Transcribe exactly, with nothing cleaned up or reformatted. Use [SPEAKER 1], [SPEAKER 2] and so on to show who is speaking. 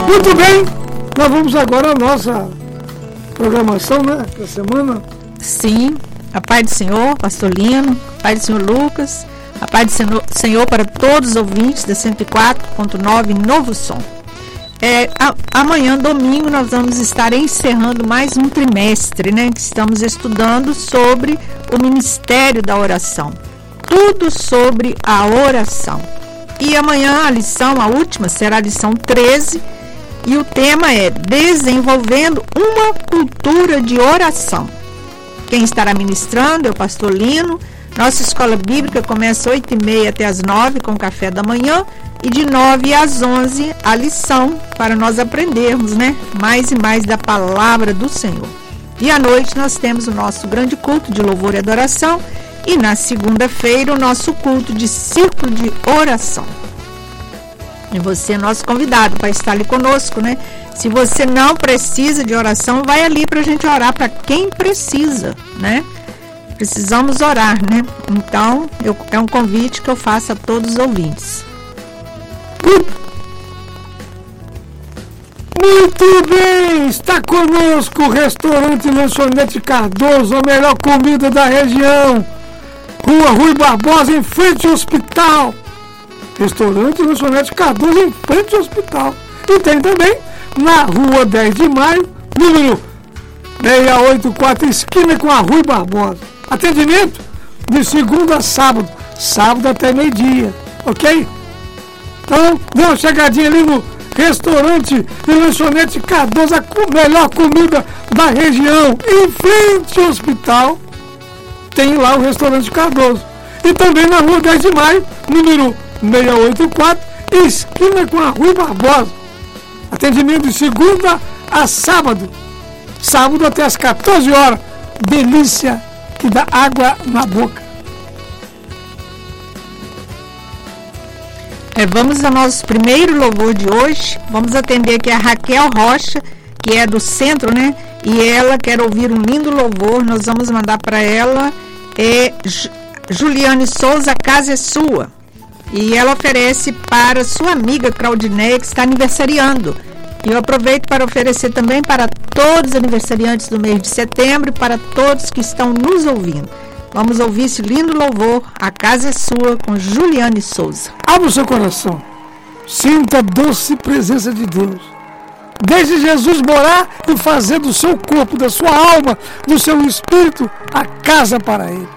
[SPEAKER 1] Muito bem, nós vamos agora à nossa programação, né, da semana.
[SPEAKER 2] Sim, a paz do Senhor, pastor Lino, a paz do Senhor Lucas, a paz do Senhor para todos os ouvintes da cento e quatro ponto nove Novo Som. É, a, amanhã, domingo, nós vamos estar encerrando mais um trimestre, né, que estamos estudando sobre o ministério da oração. Tudo sobre a oração. E amanhã a lição, a última, será a lição treze, e o tema é Desenvolvendo uma Cultura de Oração. Quem estará ministrando é o pastor Lino. Nossa escola bíblica começa às oito e meia até às nove com o café da manhã, e de nove às onze a lição, para nós aprendermos, né, mais e mais da palavra do Senhor. E à noite nós temos o nosso grande culto de louvor e adoração, e na segunda-feira o nosso culto de círculo de oração. E você é nosso convidado para estar ali conosco, né? Se você não precisa de oração, vai ali para a gente orar para quem precisa, né? Precisamos orar, né? Então, eu, é um convite que eu faço a todos os ouvintes.
[SPEAKER 1] Muito bem, está conosco o restaurante Lanchonete Cardoso, a melhor comida da região. Rua Rui Barbosa, em frente ao hospital. Restaurante Lanchonete Cardoso, em frente ao hospital. E tem também na Rua dez de maio, número seiscentos e oitenta e quatro, esquina com a Rui Barbosa. Atendimento de segunda a sábado, sábado até meio-dia, ok? Então, dê uma chegadinha ali no restaurante e Lanchonete Cardoso, a melhor comida da região, em frente ao hospital. Tem lá o restaurante Cardoso. E também na Rua dez de maio, número seiscentos e oitenta e quatro, esquina com a Rui Barbosa. Atendimento de segunda a sábado, sábado até as quatorze horas. Delícia que dá água na boca.
[SPEAKER 2] É, vamos ao nosso primeiro louvor de hoje. Vamos atender aqui a Raquel Rocha, que é do centro, né? E ela quer ouvir um lindo louvor. Nós vamos mandar para ela. É Juliane Souza, a casa é sua. E ela oferece para sua amiga Claudineia, que está aniversariando. E eu aproveito para oferecer também para todos os aniversariantes do mês de setembro e para todos que estão nos ouvindo. Vamos ouvir esse lindo louvor, A Casa é Sua, com Juliane Souza.
[SPEAKER 1] Abra o seu coração, sinta a doce presença de Deus. Deixe Jesus morar e fazer do seu corpo, da sua alma, do seu espírito, a casa para Ele.